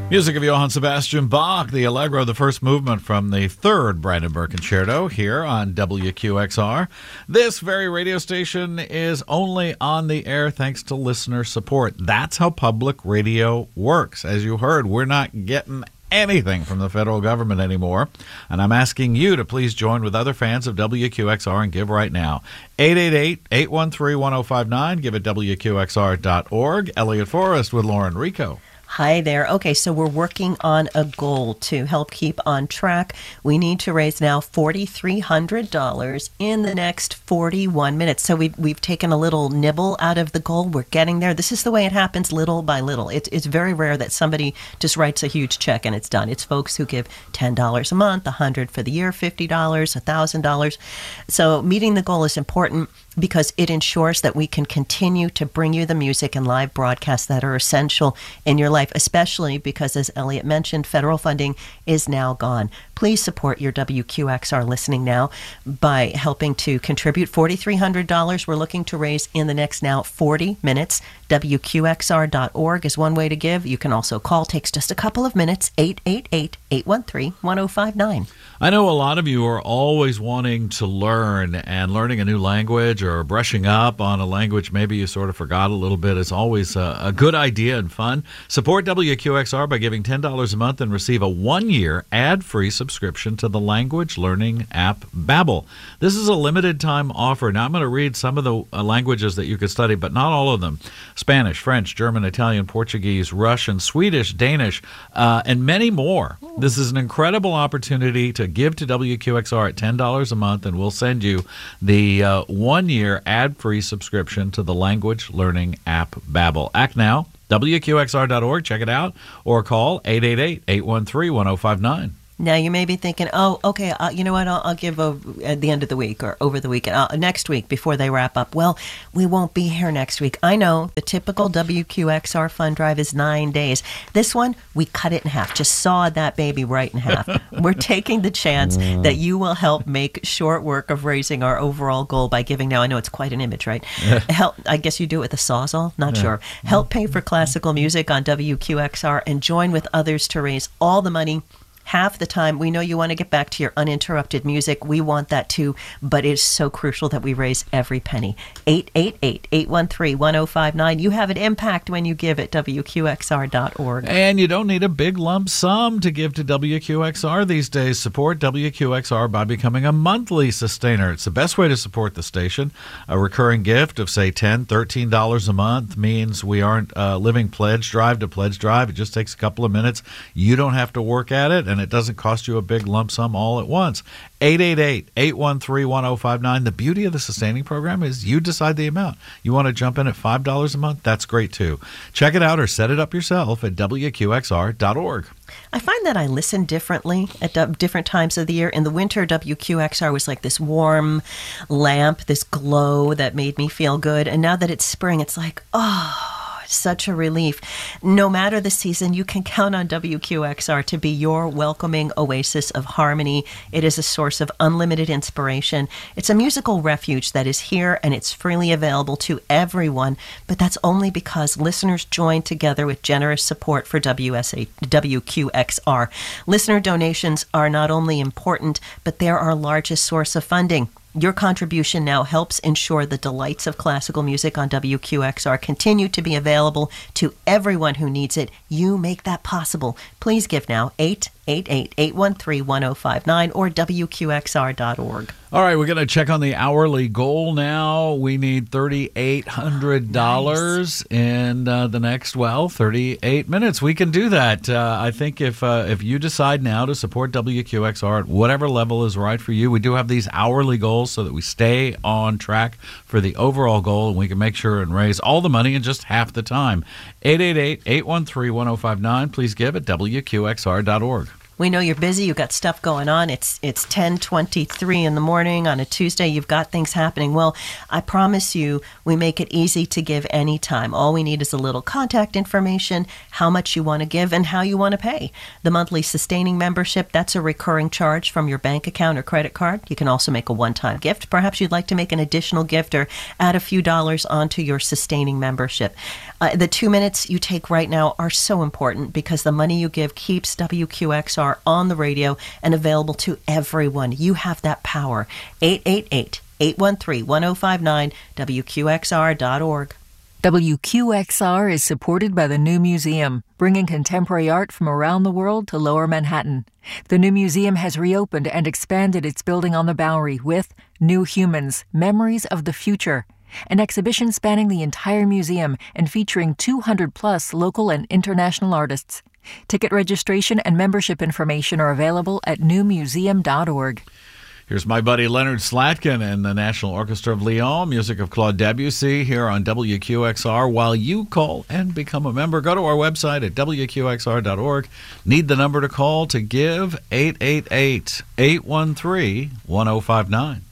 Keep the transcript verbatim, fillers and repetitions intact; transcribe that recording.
Music of Johann Sebastian Bach, the Allegro, the first movement from the third Brandenburg Concerto here on W Q X R. This very radio station is only on the air thanks to listener support. That's how public radio works. As you heard, we're not getting anything from the federal government anymore, and I'm asking you to please join with other fans of W Q X R and give right now. eight eight eight, eight one three, one oh five nine. Give at W Q X R dot org. Elliot Forrest with Lauren Rico. Hi there. Okay, so we're working on a goal to help keep on track. We need to raise now four thousand three hundred dollars in the next forty-one minutes. So we've, we've taken a little nibble out of the goal. We're getting there. This is the way it happens, little by little. It's, it's very rare that somebody just writes a huge check and it's done. It's folks who give ten dollars a month, one hundred dollars for the year, fifty dollars, one thousand dollars. So meeting the goal is important because it ensures that we can continue to bring you the music and live broadcasts that are essential in your life, especially because, as Elliot mentioned, federal funding is now gone. Please support your W Q X R listening now by helping to contribute four thousand three hundred dollars. We're looking to raise in the next now forty minutes. W Q X R dot org is one way to give. You can also call. Takes just a couple of minutes. eight eight eight, eight one three, one oh five nine. I know a lot of you are always wanting to learn, and learning a new language or brushing up on a language maybe you sort of forgot a little bit is always a, a good idea and fun. Support W Q X R by giving ten dollars a month and receive a one-year ad-free subscription to the language learning app Babbel. This is a limited-time offer. Now, I'm going to read some of the uh, languages that you could study, but not all of them. Spanish, French, German, Italian, Portuguese, Russian, Swedish, Danish, uh, and many more. This is an incredible opportunity to give to W Q X R at ten dollars a month, and we'll send you the uh, one-year ad-free subscription to the language learning app Babbel. Act now, W Q X R dot org. Check it out, or call eight eight eight, eight one three, one oh five nine. Now, you may be thinking, oh, okay, uh, you know what, I'll, I'll give over at the end of the week or over the weekend, uh, next week before they wrap up. Well, we won't be here next week. I know the typical W Q X R fund drive is nine days. This one, we cut it in half, just sawed that baby right in half. We're taking the chance that you will help make short work of raising our overall goal by giving. Now, I know it's quite an image, right? Yeah. Help, I guess you do it with a Sawzall, not yeah. sure. Help pay for classical music on W Q X R and join with others to raise all the money. Half the time, we know you want to get back to your uninterrupted music. We want that too, but it's so crucial that we raise every penny. eight eight eight, eight one three, one oh five nine. You have an impact when you give at W Q X R dot org. And you don't need a big lump sum to give to W Q X R these days. Support W Q X R by becoming a monthly sustainer. It's the best way to support the station. A recurring gift of, say, ten dollars, thirteen dollars a month means we aren't uh, living pledge drive to pledge drive. It just takes a couple of minutes. You don't have to work at it, and it doesn't cost you a big lump sum all at once. eight eight eight, eight one three, one oh five nine. The beauty of the sustaining program is you decide the amount. You want to jump in at five dollars a month? That's great too. Check it out or set it up yourself at W Q X R dot org. I find that I listen differently at different times of the year. In the winter, W Q X R was like this warm lamp, this glow that made me feel good. And now that it's spring, it's like, oh, such a relief. No matter the season, you can count on W Q X R to be your welcoming oasis of harmony. It is a source of unlimited inspiration. It's a musical refuge that is here, and it's freely available to everyone, but that's only because listeners join together with generous support for W S A, W Q X R. Listener donations are not only important, but they're our largest source of funding. Your contribution now helps ensure the delights of classical music on W Q X R continue to be available to everyone who needs it. You make that possible. Please give now, eight eight eight, eight one three, one oh five nine or W Q X R dot org. All right, we're going to check on the hourly goal now. We need three thousand eight hundred dollars nice. in uh, the next, well, thirty-eight minutes. We can do that. Uh, I think if uh, if you decide now to support W Q X R at whatever level is right for you, we do have these hourly goals so that we stay on track for the overall goal, and we can make sure and raise all the money in just half the time. eight eight eight, eight one three, one oh five nine. Please give at W Q X R dot org. We know you're busy. You've got stuff going on. It's it's ten twenty-three in the morning on a Tuesday. You've got things happening. Well, I promise you, we make it easy to give anytime. All we need is a little contact information, how much you want to give, and how you want to pay. The monthly sustaining membership, that's a recurring charge from your bank account or credit card. You can also make a one-time gift. Perhaps you'd like to make an additional gift or add a few dollars onto your sustaining membership. Uh, the two minutes you take right now are so important because the money you give keeps W Q X R on the radio and available to everyone. You have that power. eight eight eight, eight one three, one zero five nine, W Q X R dot org. W Q X R is supported by the New Museum, bringing contemporary art from around the world to Lower Manhattan. The New Museum has reopened and expanded its building on the Bowery with New Humans, Memories of the Future, an exhibition spanning the entire museum and featuring two hundred plus local and international artists. Ticket registration and membership information are available at new museum dot org. Here's my buddy Leonard Slatkin and the National Orchestra of Lyon, music of Claude Debussy here on W Q X R. While you call and become a member, go to our website at W Q X R dot org. Need the number to call to give, eight eight eight, eight one three, one zero five nine.